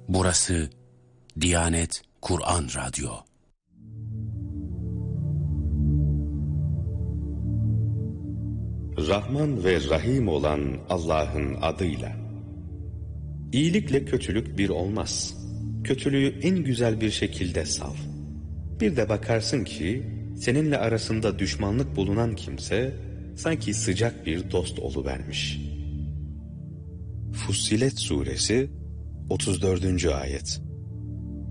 Burası Diyanet Kur'an Radyo. Rahman ve Rahim olan Allah'ın adıyla. İyilikle kötülük bir olmaz. Kötülüğü en güzel bir şekilde sav. Bir de bakarsın ki seninle arasında düşmanlık bulunan kimse sanki sıcak bir dost oluvermiş. Fussilet Suresi 34. Ayet.